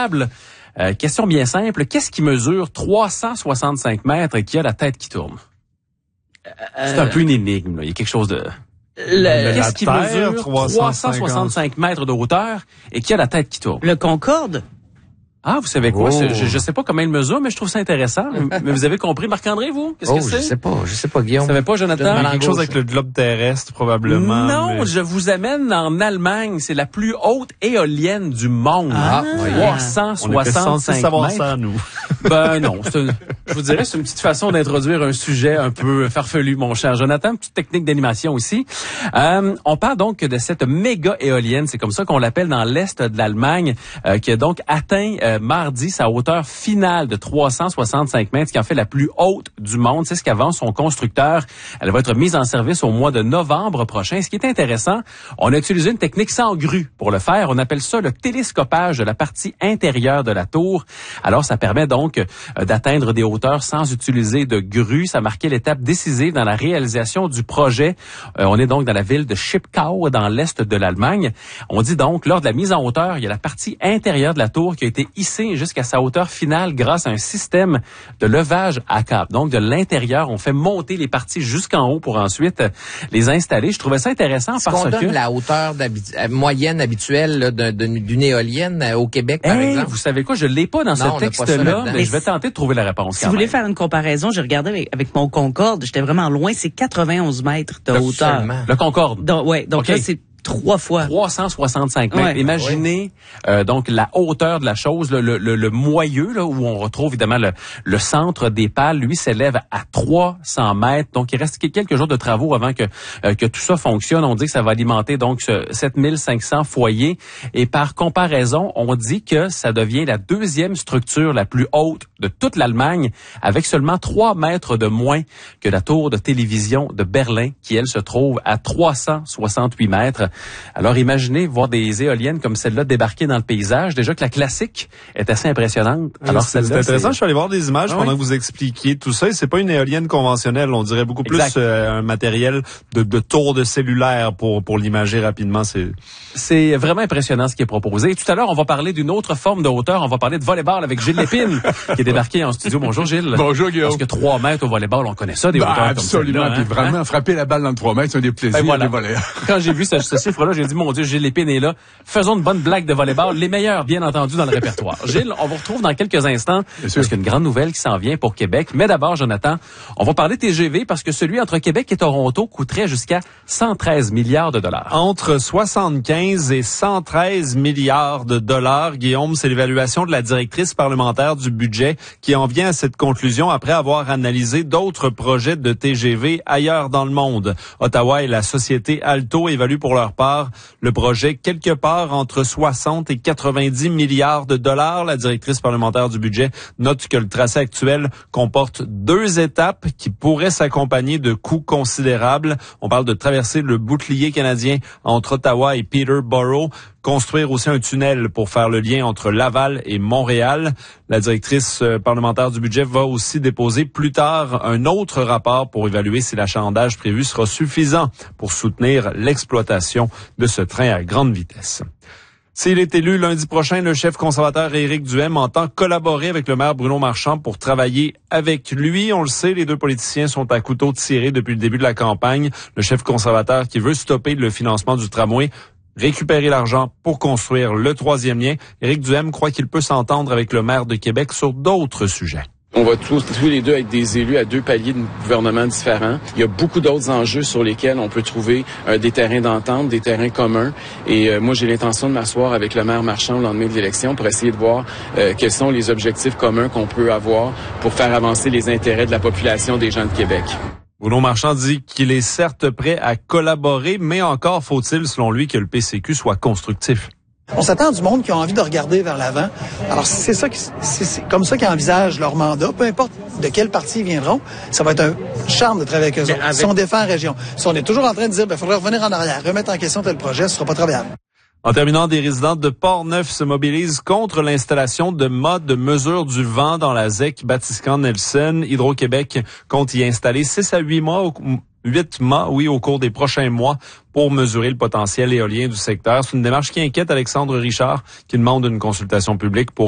table, question bien simple. Qu'est-ce qui mesure 365 mètres et qui a la tête qui tourne? C'est un peu une énigme, là. Il y a quelque chose de... Qu'est-ce qui mesure 365 mètres de hauteur et qui a la tête qui tourne? Le Concorde? Ah, vous savez quoi? Je sais pas comment il mesure, mais je trouve ça intéressant. Mais vous avez compris, Marc-André, vous? Qu'est-ce que c'est? Je sais pas, Guillaume. Vous savez pas, Jonathan? Quelque chose avec le globe terrestre, probablement. Non, je vous amène en Allemagne. C'est la plus haute éolienne du monde. 365 savoir mètres. ça, nous. Ben non, je vous dirais, c'est une petite façon d'introduire un sujet un peu farfelu, mon cher Jonathan. Petite technique d'animation ici. On parle donc de cette méga éolienne, c'est comme ça qu'on l'appelle dans l'est de l'Allemagne, qui a donc atteint mardi sa hauteur finale de 365 mètres, ce qui en fait la plus haute du monde. C'est ce qu'avance son constructeur. Elle va être mise en service au mois de novembre prochain. Ce qui est intéressant, on a utilisé une technique sans grue pour le faire. On appelle ça le télescopage de la partie intérieure de la tour. Alors, ça permet donc d'atteindre des hauteurs sans utiliser de grue. Ça marquait l'étape décisive dans la réalisation du projet. On est donc dans la ville de Schipkau, dans l'est de l'Allemagne. On dit donc, lors de la mise en hauteur, il y a la partie intérieure de la tour qui a été hissée jusqu'à sa hauteur finale grâce à un système de levage à câble. Donc, de l'intérieur, on fait monter les parties jusqu'en haut pour ensuite les installer. Je trouvais ça intéressant parce que... Est-ce qu'on donne la hauteur moyenne habituelle là, d'une éolienne au Québec, par exemple? Vous savez quoi? Je l'ai pas dans ce texte-là, mais je vais tenter de trouver la réponse. Si vous voulez faire une comparaison, j'ai regardé avec mon Concorde, j'étais vraiment loin, c'est 91 mètres de hauteur. Seulement. Le Concorde? Donc là, c'est 3 fois. 365 mètres. Ouais. Imaginez donc la hauteur de la chose, le moyeu là où on retrouve évidemment le centre des pales, lui s'élève à 300 mètres. Donc il reste quelques jours de travaux avant que tout ça fonctionne. On dit que ça va alimenter donc 7500 foyers et par comparaison, on dit que ça devient la deuxième structure la plus haute de toute l'Allemagne avec seulement 3 mètres de moins que la tour de télévision de Berlin qui elle se trouve à 368 mètres. Alors, imaginez voir des éoliennes comme celle-là débarquer dans le paysage. Déjà que la classique est assez impressionnante. Alors, c'est intéressant. Je suis allé voir des images pendant que vous expliquiez tout ça. Et c'est pas une éolienne conventionnelle. On dirait beaucoup plus un matériel de tour de cellulaire pour l'imager rapidement. C'est vraiment impressionnant ce qui est proposé. Tout à l'heure, on va parler d'une autre forme de hauteur. On va parler de volleyball avec Gilles Lépine qui est débarqué en studio. Bonjour, Gilles. Bonjour, Guillaume. Parce que 3 mètres au volleyball, on connaît ça, des hauteurs absolument, comme ça. Absolument. Puis vraiment, frapper la balle dans le 3 mètres, c'est un des plaisirs des volleyeurs. Quand j'ai vu ce chiffre-là, j'ai dit, mon Dieu, Gilles Lépine est là. Faisons une bonne blague de volleyball. Les meilleurs, bien entendu, dans le répertoire. Gilles, on vous retrouve dans quelques instants. Parce qu'il y a une grande nouvelle qui s'en vient pour Québec. Mais d'abord, Jonathan, on va parler TGV parce que celui entre Québec et Toronto coûterait jusqu'à 113 milliards de dollars. Entre 75 et 113 milliards de dollars, Guillaume, c'est l'évaluation de la directrice parlementaire du budget qui en vient à cette conclusion après avoir analysé d'autres projets de TGV ailleurs dans le monde. Ottawa et la société Alto évaluent pour leur part le projet quelque part entre 60 et 90 milliards de dollars. La directrice parlementaire du budget note que le tracé actuel comporte 2 étapes qui pourraient s'accompagner de coûts considérables. On parle de traverser le bouclier canadien entre Ottawa et Peterborough, construire aussi un tunnel pour faire le lien entre Laval et Montréal. La directrice parlementaire du budget va aussi déposer plus tard un autre rapport pour évaluer si l'achalandage prévu sera suffisant pour soutenir l'exploitation de ce train à grande vitesse. S'il est élu lundi prochain, le chef conservateur Éric Duhaime entend collaborer avec le maire Bruno Marchand pour travailler avec lui. On le sait, les deux politiciens sont à couteau tiré depuis le début de la campagne. Le chef conservateur qui veut stopper le financement du tramway, récupérer l'argent pour construire le 3e lien. Éric Duhaime croit qu'il peut s'entendre avec le maire de Québec sur d'autres sujets. On va tous les deux être des élus à 2 paliers de gouvernement différents. Il y a beaucoup d'autres enjeux sur lesquels on peut trouver des terrains d'entente, des terrains communs. Et moi, j'ai l'intention de m'asseoir avec le maire Marchand le lendemain de l'élection pour essayer de voir quels sont les objectifs communs qu'on peut avoir pour faire avancer les intérêts de la population des gens de Québec. Bruno Marchand dit qu'il est certes prêt à collaborer, mais encore faut-il, selon lui, que le PCQ soit constructif. On s'attend du monde qui a envie de regarder vers l'avant. Alors, c'est comme ça qu'ils envisagent leur mandat. Peu importe de quel parti ils viendront, ça va être un charme de travailler avec eux autres. Si on défend la région, si on est toujours en train de dire, il faudrait revenir en arrière, remettre en question tel projet, ce sera pas travaillable. En terminant, des résidents de Portneuf se mobilisent contre l'installation de mâts de mesure du vent dans la ZEC Batiscan-Nelson. Hydro-Québec compte y installer 6 à 8 mâts, au cours des prochains mois pour mesurer le potentiel éolien du secteur. C'est une démarche qui inquiète Alexandre Richard, qui demande une consultation publique pour